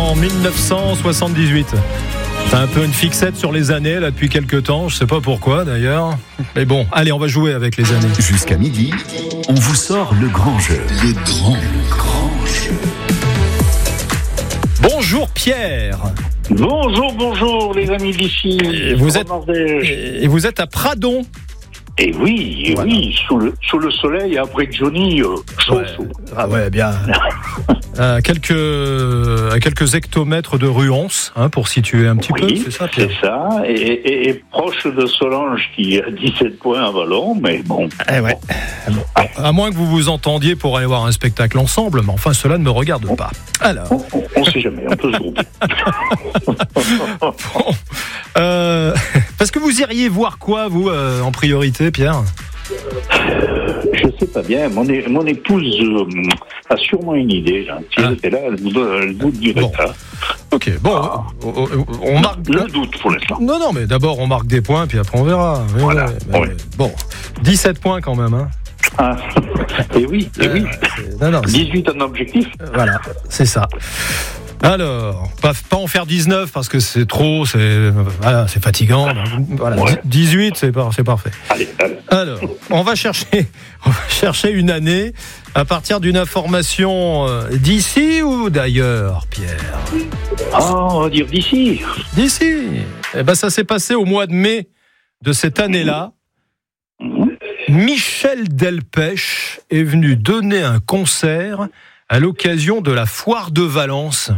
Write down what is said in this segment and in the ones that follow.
en 1978. C'est un peu une fixette sur les années là depuis quelques temps, je sais pas pourquoi d'ailleurs. Mais bon, allez, on va jouer avec les années. Jusqu'à midi, on vous sort le grand jeu. Le grand jeu. Bonjour Pierre. Bonjour les amis d'ici. Et vous êtes à Pradon. Et oui, voilà. Oui, sous le soleil, après Johnny, chaud. Ah ouais, bien. À quelques hectomètres de Ruons, pour situer un petit peu, c'est ça, Pierre ? C'est ça, et proche de Solange qui a 17 points à Vallon, mais bon. Ouais. Bon, à moins que vous vous entendiez pour aller voir un spectacle ensemble, mais enfin, cela ne me regarde pas. Alors. On sait jamais, on peut se grouper. Parce que vous iriez voir quoi, vous, en priorité, Pierre ? Je sais pas bien. Mon épouse a sûrement une idée. Là. Si elle était là, elle vous dirait bon. ça. Ok, bon, on marque... Le doute pour l'instant. Non, mais d'abord, on marque des points, puis après, on verra. Voilà. Ouais. Bon, 17 points quand même, Ah. Et oui. Non, 18 en objectif. Voilà, c'est ça. Alors, pas en faire 19 parce que c'est trop, c'est fatigant. Voilà, Ouais. 18, c'est parfait. Allez. Alors, on va chercher une année à partir d'une information d'ici ou d'ailleurs, Pierre ? On va dire d'ici. D'ici. Eh ben, ça s'est passé au mois de mai de cette année-là. Michel Delpech est venu donner un concert à l'occasion de la foire de Valence.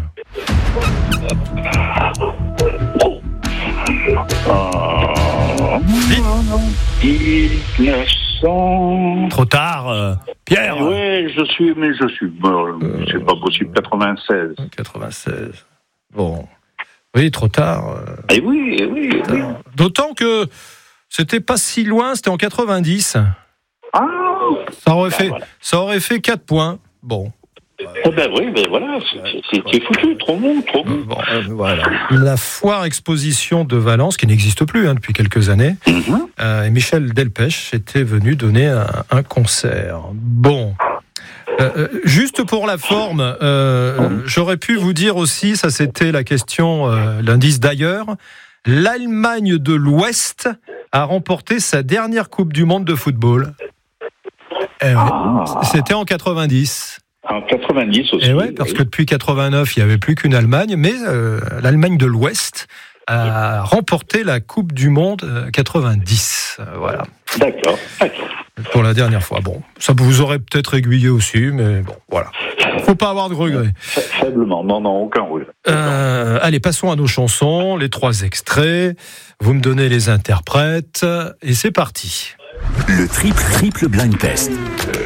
Vite. 1900. Trop tard, Pierre. Oui, je suis. C'est pas possible. 96. 96. Bon. Oui, trop tard. Eh oui. D'autant que c'était pas si loin, c'était en 90. Ah. Ça aurait fait 4 points. Bon. Voilà, c'est foutu, trop bon. Bon, voilà. La foire exposition de Valence, qui n'existe plus depuis quelques années, et Michel Delpech était venu donner un concert. Bon. Juste pour la forme, j'aurais pu vous dire aussi, ça c'était la question, l'indice d'ailleurs, l'Allemagne de l'Ouest a remporté sa dernière Coupe du Monde de football. C'était en 90. En 90 aussi. Et ouais, parce que depuis 89, il n'y avait plus qu'une Allemagne, mais l'Allemagne de l'Ouest a remporté la Coupe du Monde 90. Voilà. D'accord. Pour la dernière fois. Bon, ça vous aurait peut-être aiguillé aussi, mais bon, voilà. Faut pas avoir de regrets. Faiblement, non, aucun regret. Allez, passons à nos chansons, les 3 extraits. Vous me donnez les interprètes, et c'est parti. Le triple blind test.